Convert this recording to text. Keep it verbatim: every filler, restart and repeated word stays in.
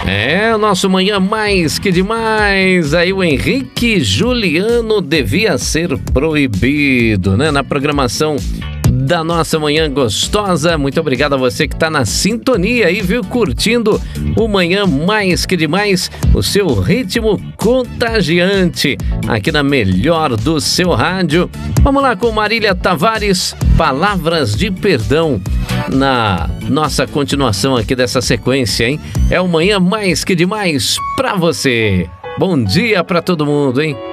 É, o nosso Manhã Mais Que Demais. Aí o Henrique Juliano devia ser proibido, né? Na programação da nossa Manhã Gostosa. Muito obrigado a você que tá na sintonia aí, viu? Curtindo o Manhã Mais Que Demais, o seu ritmo contagiante, aqui na melhor do seu rádio. Vamos lá com Marília Tavares, Palavras de Perdão, na nossa continuação aqui dessa sequência, hein? É o Manhã Mais Que Demais pra você. Bom dia pra todo mundo, hein?